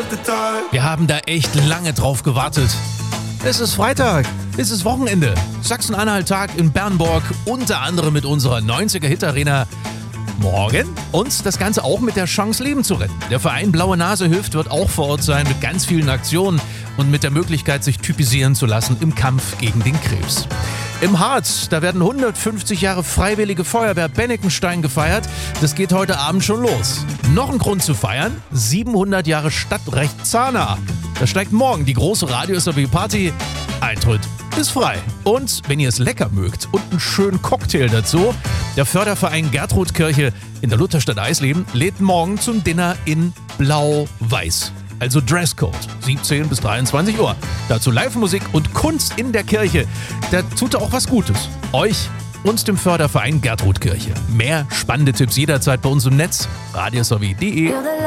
Wir haben da echt lange drauf gewartet. Es ist Freitag, es ist Wochenende. Sachsen-Anhalt-Tag in Bernburg, unter anderem mit unserer 90er-Hit-Arena. Morgen und das Ganze auch mit der Chance, Leben zu retten. Der Verein Blaue Nase hilft wird auch vor Ort sein mit ganz vielen Aktionen und mit der Möglichkeit, sich typisieren zu lassen im Kampf gegen den Krebs. Im Harz, da werden 150 Jahre Freiwillige Feuerwehr Bennekenstein gefeiert. Das geht heute Abend schon los. Noch ein Grund zu feiern, 700 Jahre Stadtrecht Zahna. Da steigt morgen die große Radio-SRW-Party. Eintritt ist frei. Und wenn ihr es lecker mögt und einen schönen Cocktail dazu, der Förderverein Gertrudkirche in der Lutherstadt Eisleben lädt morgen zum Dinner in Blau-Weiß. Also Dresscode, 17 bis 23 Uhr. Dazu Live-Musik und Kunst in der Kirche. Da tut auch was Gutes. Euch und dem Förderverein Gertrudkirche. Mehr spannende Tipps jederzeit bei uns im Netz. radiosrw.de